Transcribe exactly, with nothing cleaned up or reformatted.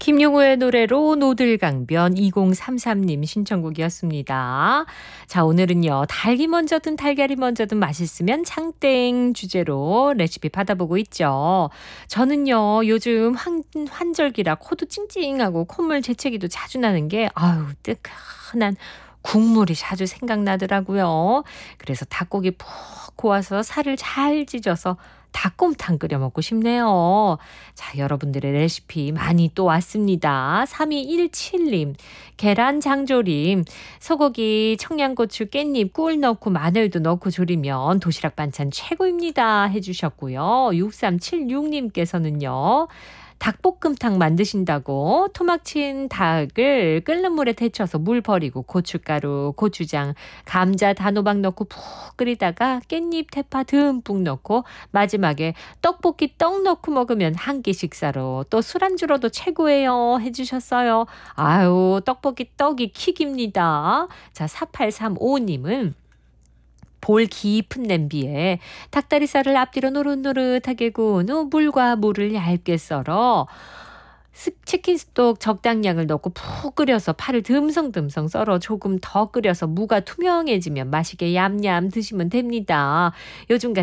김용우의 노래로 노들강변 이공삼삼 님 신청곡이었습니다. 자, 오늘은요. 닭이 먼저든 달걀이 먼저든 맛있으면 창땡 주제로 레시피 받아보고 있죠. 저는요. 요즘 환, 환절기라 코도 찡찡하고 콧물 재채기도 자주 나는 게 아유 뜨끈한 국물이 자주 생각나더라고요. 그래서 닭고기 푹 고아서 살을 잘 찢어서 닭곰탕 끓여 먹고 싶네요. 자, 여러분들의 레시피 많이 또 왔습니다. 삼이일칠 님, 계란 장조림, 소고기, 청양고추, 깻잎, 꿀 넣고 마늘도 넣고 조리면 도시락 반찬 최고입니다 해주셨고요. 육삼칠육 님께서는요. 닭볶음탕 만드신다고 토막 친 닭을 끓는 물에 데쳐서 물 버리고 고춧가루, 고추장, 감자, 단호박 넣고 푹 끓이다가 깻잎, 대파 듬뿍 넣고 마지막에 떡볶이 떡 넣고 먹으면 한 끼 식사로 또 술안주로도 최고예요 해주셨어요. 아유, 떡볶이 떡이 킥입니다. 자, 사팔삼오 님은 볼 깊은 냄비에 닭다리살을 앞뒤로 노릇노릇하게 구운 후 물과 물을 얇게 썰어 치킨 스톡 적당량을 넣고 푹 끓여서 파를 듬성듬성 썰어 조금 더 끓여서 무가 투명해지면 맛있게 얌얌 드시면 됩니다. 요즘